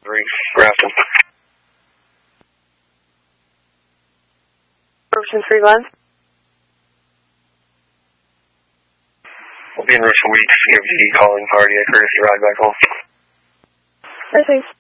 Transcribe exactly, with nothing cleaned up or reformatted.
Three, Grafton. Ocean three one. We'll be in route for weeks. C F G calling party. I courtesy ride back home. Thanks.